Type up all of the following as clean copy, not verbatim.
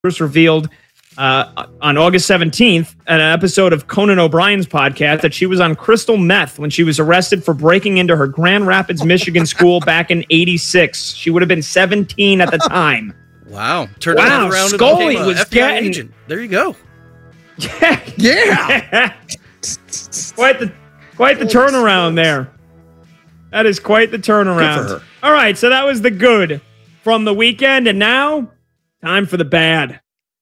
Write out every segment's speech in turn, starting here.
first revealed on August 17th, an episode of Conan O'Brien's podcast, that she was on crystal meth when she was arrested for breaking into her Grand Rapids, Michigan school back in '86. She would have been 17 at the time. Wow. Turned around Scully and was FBI getting... agent. There you go. Yeah. Quite the turnaround there. That is quite the turnaround. Good for her. All right, so that was the good from the weekend, and now time for the bad.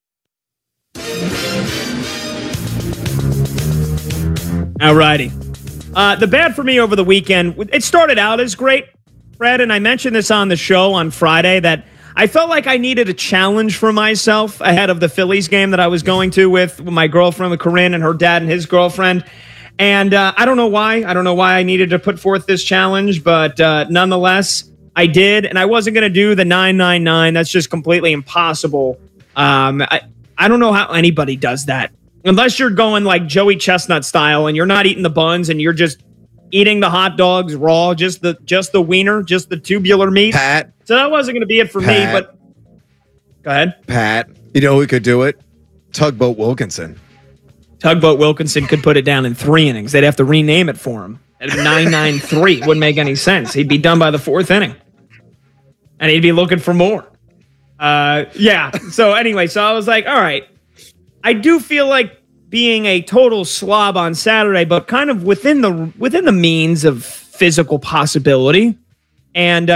Alrighty. The bad for me over the weekend, it started out as great, Fred, and I mentioned this on the show on Friday, that I felt like I needed a challenge for myself ahead of the Phillies game that I was going to with my girlfriend, with Corinne, and her dad and his girlfriend. And I don't know why. I don't know why I needed to put forth this challenge, but nonetheless, I did. And I wasn't going to do the 999. That's just completely impossible. I don't know how anybody does that. Unless you're going like Joey Chestnut style and you're not eating the buns and you're just eating the hot dogs raw, just the wiener, just the tubular meat. Pat. So that wasn't going to be it for me, but go ahead. Pat, you know who could do it? Tugboat Wilkinson. Tugboat Wilkinson could put it down in 3 innings. They'd have to rename it for him. 993 wouldn't make any sense. He'd be done by the 4th inning. And he'd be looking for more. Yeah. So anyway, so I was like, all right. I do feel like being a total slob on Saturday, but kind of within the means of physical possibility. And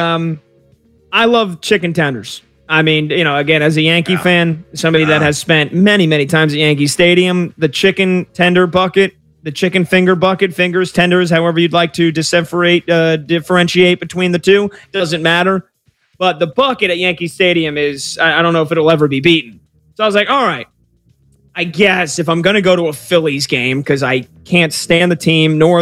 I love chicken tenders. I mean, you know, again, as a Yankee fan, somebody that has spent many, many times at Yankee Stadium, the chicken tender bucket, the chicken finger bucket, fingers, tenders, however you'd like to differentiate between the two, doesn't matter. But the bucket at Yankee Stadium is, I don't know if it'll ever be beaten. So I was like, all right, I guess if I'm going to go to a Phillies game, because I can't stand the team nor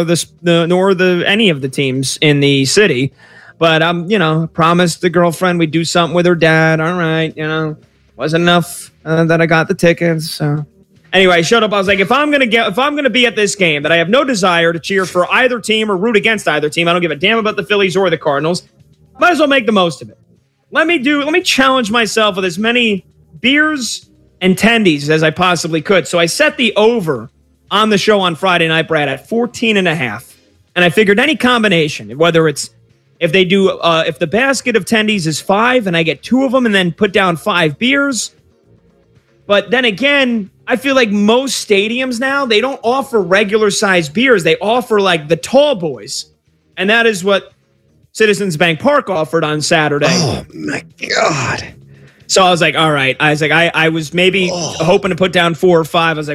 any of the teams in the city, but promised the girlfriend we'd do something with her dad. All right, wasn't enough that I got the tickets. So anyway, I showed up. I was like, if I'm gonna be at this game that I have no desire to cheer for either team or root against either team, I don't give a damn about the Phillies or the Cardinals. Might as well make the most of it. Let me challenge myself with as many beers and tendies as I possibly could. So I set the over on the show on Friday night, Brad, at 14.5. And I figured any combination, whether it's if the basket of tendies is 5 and I get 2 of them and then put down 5 beers. But then again, I feel like most stadiums now, they don't offer regular sized beers. They offer like the tall boys. And that is what Citizens Bank Park offered on Saturday. Oh my God. So I was like, all right. I was maybe hoping to put down 4 or 5. I was like,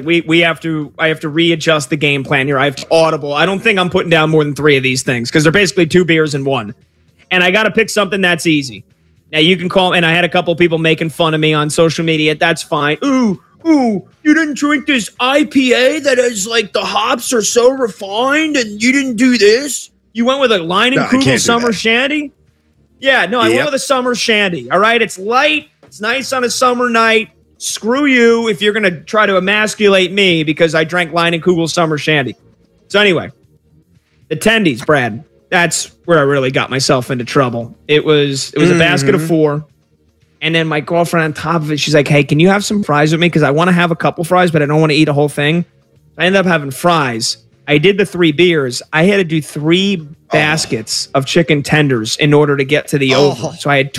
I have to readjust the game plan here. I have to audible. I don't think I'm putting down more than 3 of these things because they're basically 2 beers in 1. And I got to pick something that's easy. Now you can call, and I had a couple of people making fun of me on social media. That's fine. Ooh, you didn't drink this IPA that is like the hops are so refined and you didn't do this? You went with a Leinenkugel Summer Shandy? Yeah, no, I went with a Summer Shandy. All right, it's light. It's nice on a summer night. Screw you if you're going to try to emasculate me because I drank Leinenkugel Summer Shandy. So anyway, the tendies, Brad, that's where I really got myself into trouble. It was a basket of 4. And then my girlfriend on top of it, she's like, hey, can you have some fries with me? Because I want to have a couple fries, but I don't want to eat a whole thing. I ended up having fries. I did the 3 beers. I had to do 3 baskets of chicken tenders in order to get to the over. So I had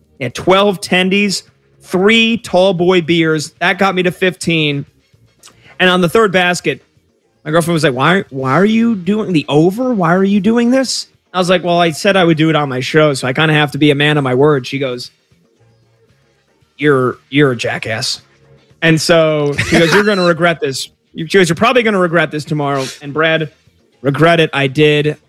12 tendies, 3 tall boy beers. That got me to 15. And on the 3rd basket, my girlfriend was like, why are you doing the over? Why are you doing this? I was like, well, I said I would do it on my show, so I kind of have to be a man of my word. She goes, you're a jackass. And so she goes, you're going to regret this. She goes, you're probably going to regret this tomorrow. And Brad, regret it. I did.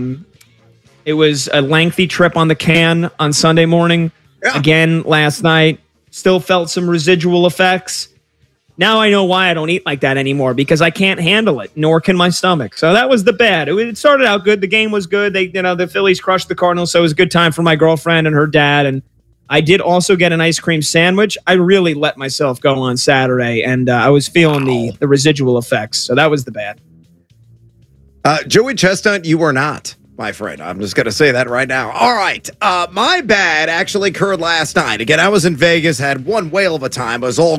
It was a lengthy trip on the can on Sunday morning. Yeah. Again, last night, still felt some residual effects. Now I know why I don't eat like that anymore, because I can't handle it, nor can my stomach. So that was the bad. It started out good. The game was good. The Phillies crushed the Cardinals, so it was a good time for my girlfriend and her dad. And I did also get an ice cream sandwich. I really let myself go on Saturday, and I was feeling the residual effects. So that was the bad. Joey Chestnut, you were not. my friend. I'm just going to say that right now. All right. My bad actually occurred last night. Again, I was in Vegas, had one whale of a time. It was all